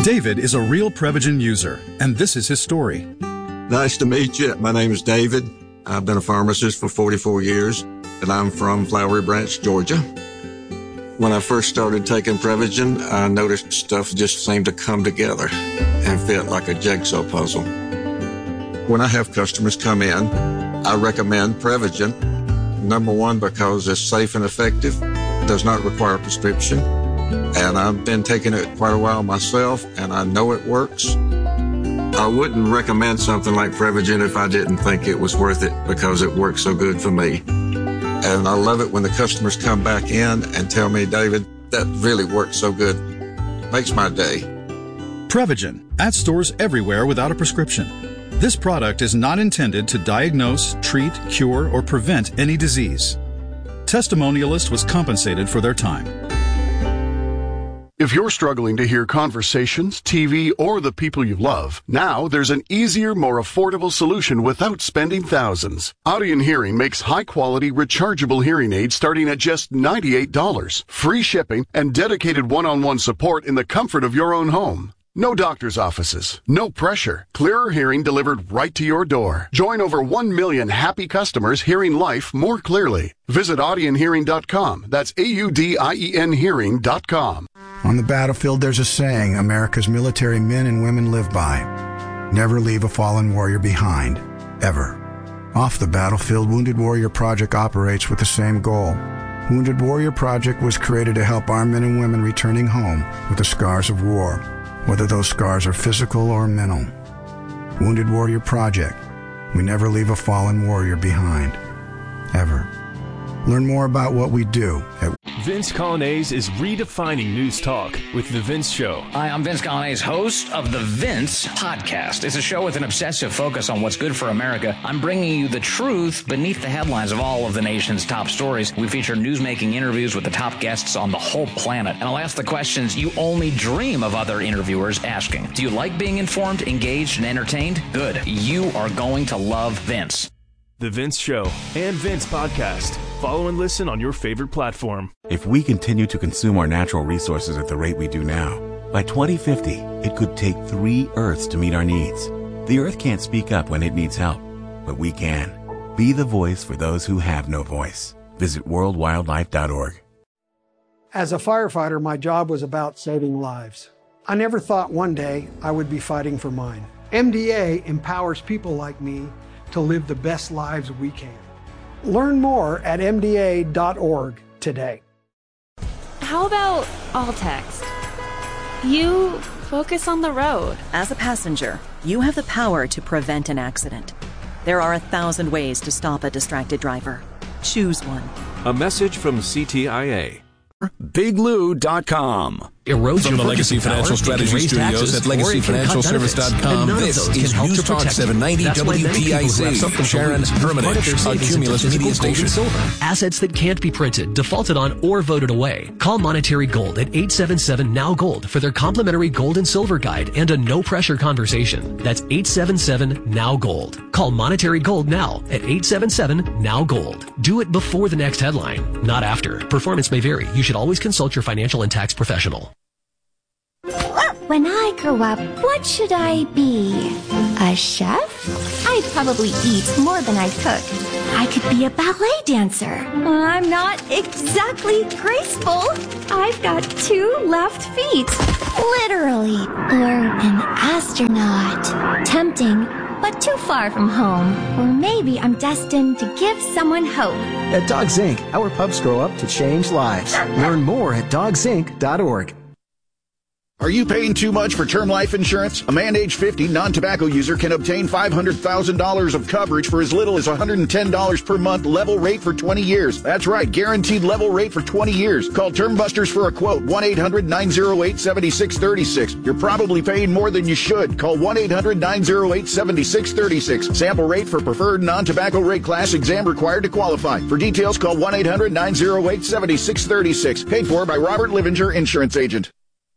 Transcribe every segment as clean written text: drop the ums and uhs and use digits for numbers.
David is a real Prevagen user, and this is his story. Nice to meet you. My name is David. I've been a pharmacist for 44 years, and I'm from Flowery Branch, Georgia. When I first started taking Prevagen, I noticed stuff just seemed to come together and fit like a jigsaw puzzle. When I have customers come in, I recommend Prevagen. Number one, because it's safe and effective, does not require a prescription. And I've been taking it quite a while myself, and I know it works. I wouldn't recommend something like Prevagen if I didn't think it was worth it because it works so good for me. And I love it when the customers come back in and tell me, David, that really works so good. Makes my day. Prevagen, at stores everywhere without a prescription. This product is not intended to diagnose, treat, cure, or prevent any disease. Testimonialist was compensated for their time. If you're struggling to hear conversations, TV, or the people you love, now there's an easier, more affordable solution without spending thousands. Audien Hearing makes high-quality, rechargeable hearing aids starting at just $98, free shipping, and dedicated one-on-one support in the comfort of your own home. No doctor's offices, no pressure, clearer hearing delivered right to your door. Join over 1 million happy customers hearing life more clearly. Visit audienhearing.com. That's AUDIEN hearing.com. On the battlefield, there's a saying America's military men and women live by. Never leave a fallen warrior behind, ever. Off the battlefield, Wounded Warrior Project operates with the same goal. Wounded Warrior Project was created to help our men and women returning home with the scars of war, whether those scars are physical or mental. Wounded Warrior Project. We never leave a fallen warrior behind, ever. Learn more about what we do at Vince Colonnese is redefining news talk with The Vince Show. Hi, I'm Vince Colonnese, host of The Vince Podcast. It's a show with an obsessive focus on what's good for America. I'm bringing you the truth beneath the headlines of all of the nation's top stories. We feature newsmaking interviews with the top guests on the whole planet. And I'll ask the questions you only dream of other interviewers asking. Do you like being informed, engaged, and entertained? Good. You are going to love Vince. The Vince Show and Vince Podcast. Follow and listen on your favorite platform. If we continue to consume our natural resources at the rate we do now, by 2050, it could take 3 Earths to meet our needs. The Earth can't speak up when it needs help, but we can. Be the voice for those who have no voice. Visit worldwildlife.org. As a firefighter, my job was about saving lives. I never thought one day I would be fighting for mine. MDA empowers people like me to live the best lives we can. Learn more at MDA.org today. How about all text? You focus on the road. As a passenger, you have the power to prevent an accident. There are 1,000 ways to stop a distracted driver. Choose one. A message from CTIA. BigLou.com. From the Legacy Financial Strategy Studios at LegacyFinancialService.com, this is News Talk 790 WPIC. Sharon Hermitage, a Cumulus media station. Assets that can't be printed, defaulted on, or voted away. Call Monetary Gold at 877-NOW-GOLD for their complimentary gold and silver guide and a no-pressure conversation. That's 877-NOW-GOLD. Call Monetary Gold now at 877-NOW-GOLD. Do it before the next headline, not after. Performance may vary. You should always consult your financial and tax professional. When I grow up, what should I be? A chef? I'd probably eat more than I cook. I could be a ballet dancer. I'm not exactly graceful. I've got 2 left feet. Literally. Or an astronaut. Tempting, but too far from home. Or maybe I'm destined to give someone hope. At Dogs Inc., our pups grow up to change lives. Learn more at dogsinc.org. Are you paying too much for term life insurance? A man age 50 non-tobacco user can obtain $500,000 of coverage for as little as $110 per month, level rate for 20 years. That's right, guaranteed level rate for 20 years. Call Term Busters for a quote, 1-800-908-7636. You're probably paying more than you should. Call 1-800-908-7636. Sample rate for preferred non-tobacco rate class, exam required to qualify. For details, call 1-800-908-7636. Paid for by Robert Livinger, Insurance Agent.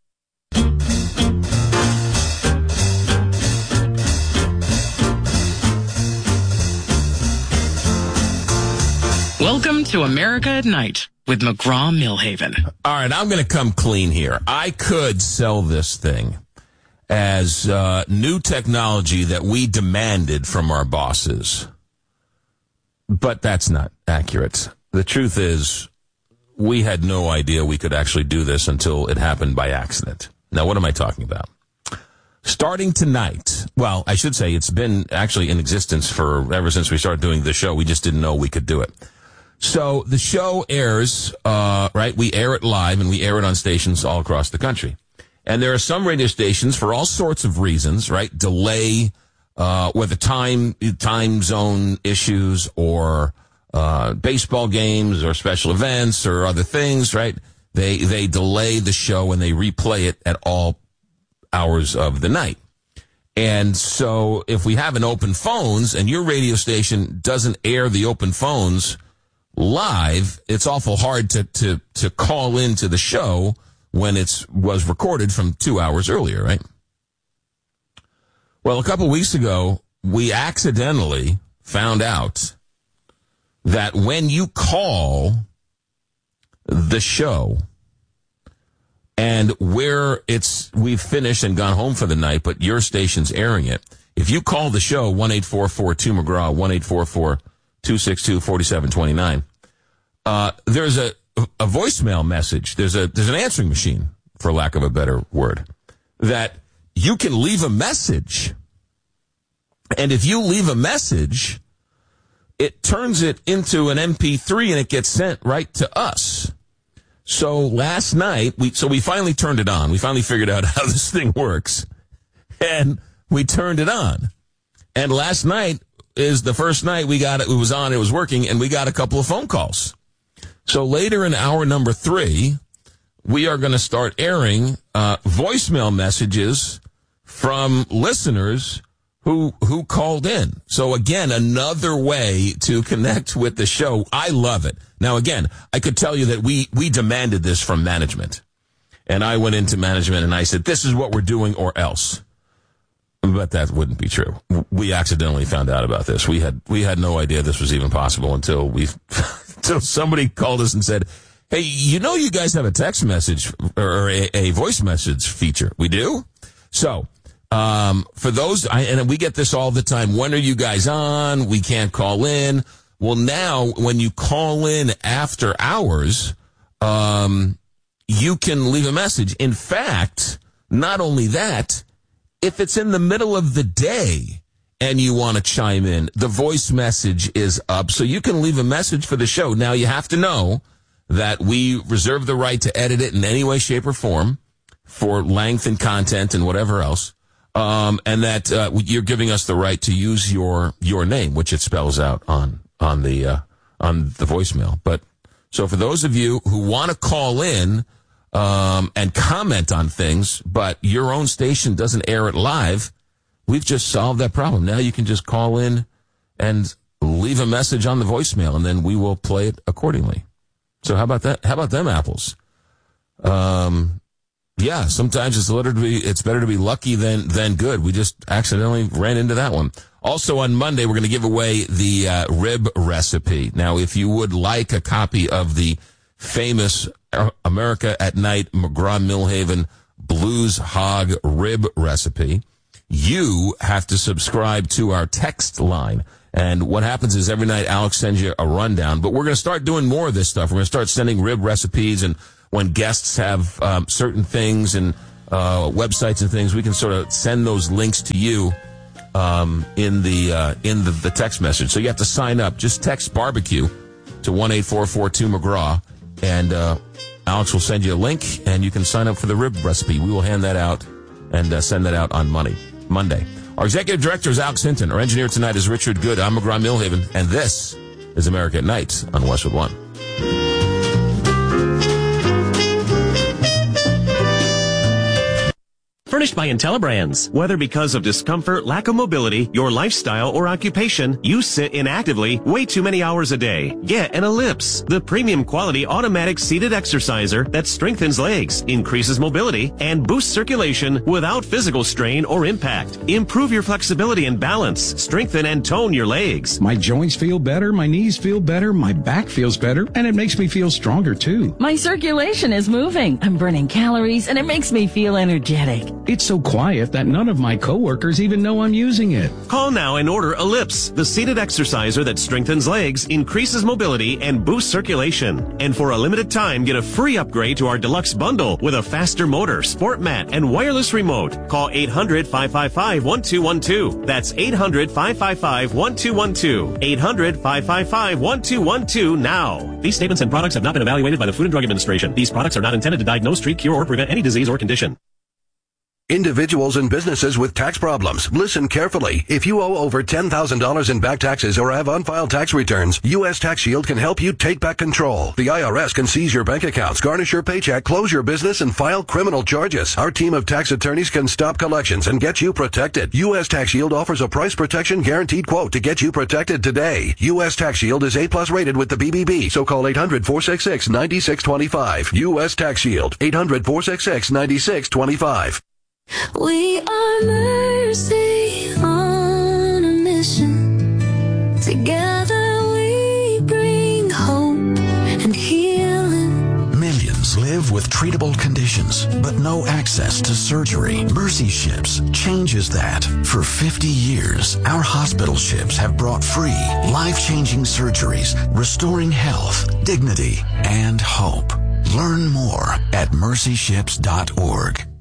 Welcome to America at Night with McGraw-Millhaven. All right, I'm going to come clean here. I could sell this thing as new technology that we demanded from our bosses. But that's not accurate. The truth is, we had no idea we could actually do this until it happened by accident. Now, what am I talking about? Starting tonight, well, I should say it's been actually in existence ever since we started doing the show. We just didn't know we could do it. So the show airs, right? We air it live, and we air it on stations all across the country. And there are some radio stations for all sorts of reasons, right? Delay, whether time zone issues or baseball games or special events or other things, right? They delay the show and they replay it at all hours of the night. And so if we have an open phones and your radio station doesn't air the open phones live, it's awful hard to call into the show when it was recorded from 2 hours earlier, right? Well, a couple weeks ago, we accidentally found out that when you call the show and we've finished and gone home for the night, but your station's airing it, if you call the show 1-844-2-McGraw, 1-844-262-4729, there's a voicemail message. There's an answering machine, for lack of a better word, that you can leave a message. And if you leave a message, it turns it into an MP3 and it gets sent right to us. So last night, we finally turned it on. We finally figured out how this thing works. And we turned it on. And last night is the first night we got it. It was on, it was working, and we got a couple of phone calls. So later in hour number 3, we are going to start airing voicemail messages from listeners who called in. So again, another way to connect with the show. I love it. Now again, I could tell you that we demanded this from management. And I went into management and I said, this is what we're doing or else. But that wouldn't be true. We accidentally found out about this. We had no idea this was even possible until somebody called us and said, hey, you know you guys have a text message or a voice message feature. We do? So, for those, and we get this all the time, when are you guys on? We can't call in. Well, now, when you call in after hours, you can leave a message. In fact, not only that, if it's in the middle of the day and you want to chime in, the voice message is up, so you can leave a message for the show. Now, you have to know that we reserve the right to edit it in any way, shape, or form for length and content and whatever else. And that you're giving us the right to use your name, which it spells out on the voicemail. But so for those of you who want to call in and comment on things, but your own station doesn't air it live, we've just solved that problem. Now you can just call in and leave a message on the voicemail, and then we will play it accordingly. So how about that? How about them apples? Yeah, sometimes it's better to be lucky than good. We just accidentally ran into that one. Also on Monday, we're going to give away the rib recipe. Now, if you would like a copy of the famous America at Night McGraw-Milhaven Blues Hog rib recipe, you have to subscribe to our text line. And what happens is every night Alex sends you a rundown. But we're going to start doing more of this stuff. We're going to start sending rib recipes, and when guests have certain things and websites and things, we can sort of send those links to you in the text message. So you have to sign up. Just text barbecue to 1-844-2-McGraw, and Alex will send you a link, and you can sign up for the rib recipe. We will hand that out and send that out on Monday. Our executive director is Alex Hinton. Our engineer tonight is Richard Good. I'm McGraw-Milhaven, and this is America at Night on Westwood One. Furnished by IntelliBrands. Whether because of discomfort, lack of mobility, your lifestyle, or occupation, you sit inactively way too many hours a day. Get an Ellipse, the premium quality automatic seated exerciser that strengthens legs, increases mobility, and boosts circulation without physical strain or impact. Improve your flexibility and balance, strengthen and tone your legs. My joints feel better, my knees feel better, my back feels better, and it makes me feel stronger too. My circulation is moving. I'm burning calories, and it makes me feel energetic. It's so quiet that none of my coworkers even know I'm using it. Call now and order Ellipse, the seated exerciser that strengthens legs, increases mobility, and boosts circulation. And for a limited time, get a free upgrade to our deluxe bundle with a faster motor, sport mat, and wireless remote. Call 800-555-1212. That's 800-555-1212. 800-555-1212 now. These statements and products have not been evaluated by the Food and Drug Administration. These products are not intended to diagnose, treat, cure, or prevent any disease or condition. Individuals and businesses with tax problems, listen carefully. If you owe over $10,000 in back taxes or have unfiled tax returns, U.S. Tax Shield can help you take back control. The IRS can seize your bank accounts, garnish your paycheck, close your business, and file criminal charges. Our team of tax attorneys can stop collections and get you protected. U.S. Tax Shield offers a price protection guaranteed quote to get you protected today. U.S. Tax Shield is A+ rated with the BBB, so call 800-466-9625. U.S. Tax Shield, 800-466-9625. We are Mercy on a mission. Together we bring hope and healing. Millions live with treatable conditions, but no access to surgery. Mercy Ships changes that. For 50 years, our hospital ships have brought free, life-changing surgeries, restoring health, dignity, and hope. Learn more at mercyships.org.